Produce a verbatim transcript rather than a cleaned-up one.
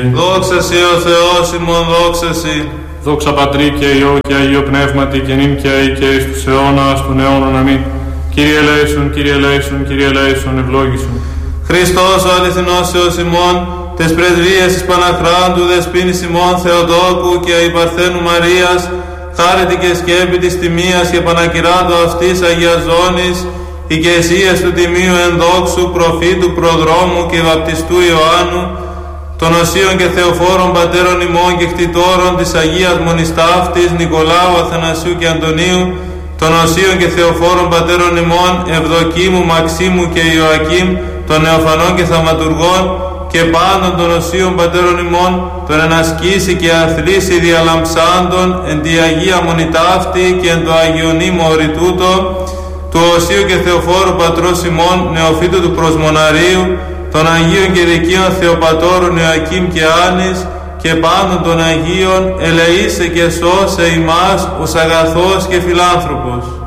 Δόξα Σοι ο Θεός ημών, δόξα Σοι. Δόξα Πατρί και Υιό και Αγίο Πνεύματι και νυν και αεί και εις τους αιώνας των αιώνων. Αμήν. Κύριε ελέησον, Κύριε ελέησον, Κύριε ελέησον, ευλόγησον. Χριστός ο αληθινός Υιός ημών, τες πρεσβείες της Παναχράντου δεσποίνης ημών Θεοτόκου και η Παρθένου Μαρίας, χάρητη και σκέπη της τιμίας και πανακυράτου αυτής αγιαζώνης, οικεσίες του τιμίου ενδόξου προφήτου προδρόμου και βαπτιστού Ιωάννου, των οσίων και θεοφόρων πατέρων ημών και κτητόρων της Αγίας Μονιστάφτης Νικολάου, Αθανασίου και Αντωνίου, των οσίων και θεοφόρων πατέρων ημών Ευδοκίμου, Μαξίμου και Ιωακίμ, των νεοφανών και θαυματουργών, και πάντων των οσίων πατέρων ημών, των ενασκήσει και αθλήσει διαλαμψάντων εν τη Αγία Μονιτάφτη και εν το Αγιονίμο οριτούτο, του οσίου και θεοφόρου πατρός ημών νεοφύτου του Προσμοναρίου, των Αγίων και Δικαίων Θεοπατώρων Ιωακίμ και Άνης, και πάντων των Αγίων ελεήσε και σώσε ημάς ως αγαθός και φιλάνθρωπος.